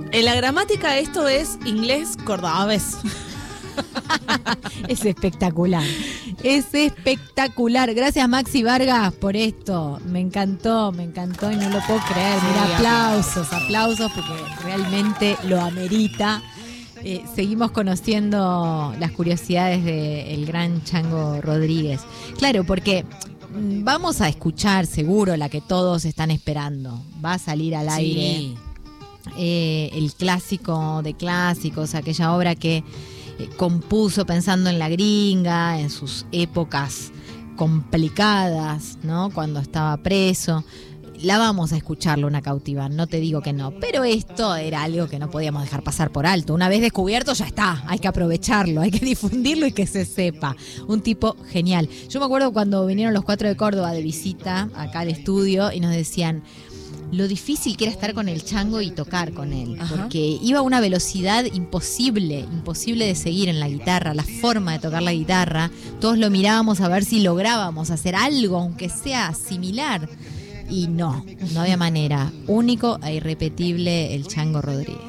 En la gramática esto es inglés cordobés. Es espectacular. Es espectacular. Gracias, Maxi Vargas, por esto. Me encantó y no lo puedo creer. Mira, aplausos, porque realmente lo amerita. Seguimos conociendo las curiosidades del gran Chango Rodríguez. Claro, porque vamos a escuchar seguro la que todos están esperando. Va a salir al aire el clásico de clásicos, aquella obra que compuso pensando en la gringa, en sus épocas complicadas, ¿no? Cuando estaba preso. La vamos a escuchar, Luna Cautiva, no te digo que no, pero esto era algo que no podíamos dejar pasar por alto. Una vez descubierto, ya está, hay que aprovecharlo, hay que difundirlo y que se sepa. Un tipo genial. Yo me acuerdo cuando vinieron los 4 de Córdoba de visita acá al estudio y nos decían lo difícil que era estar con el Chango y tocar con él. Ajá. Porque iba a una velocidad imposible de seguir en la guitarra, la forma de tocar la guitarra. Todos lo mirábamos a ver si lográbamos hacer algo, aunque sea similar. Y no había manera. Único e irrepetible el Chango Rodríguez.